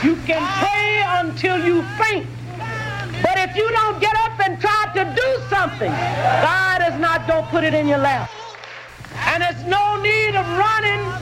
You can pray until you faint. But if you don't get up and try to do something, God is not going to put it in your lap. And there's no need of running